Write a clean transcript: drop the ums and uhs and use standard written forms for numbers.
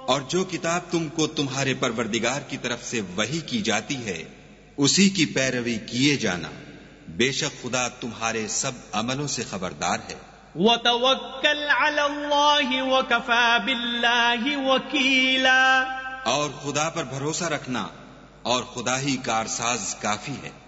और जो किताब तुमको तुम्हारे परवरदिगार की तरफ से वही की जाती है उसी की पैरवी किए जाना, बेशक खुदा तुम्हारे सब अमलों से खबरदार है। वतवक्कल अलल्लाहि वकफा बिल्लाहि वकीला, और खुदा पर भरोसा रखना और खुदा ही कारसाज काफी है।